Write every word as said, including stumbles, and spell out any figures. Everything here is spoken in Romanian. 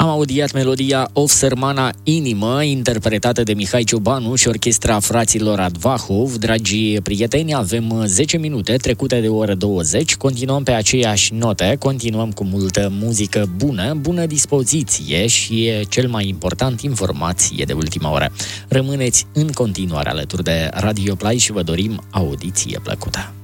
Am audiat melodia Of Sărmana Inimă, interpretată de Mihai Ciobanu și orchestra fraților Advahov. Dragi prieteni, avem zece minute trecute de oră douăzeci, continuăm pe aceeași note, continuăm cu multă muzică bună, bună dispoziție și, cel mai important, informație de ultima oră. Rămâneți în continuare alături de Radio Play și vă dorim audiție plăcută.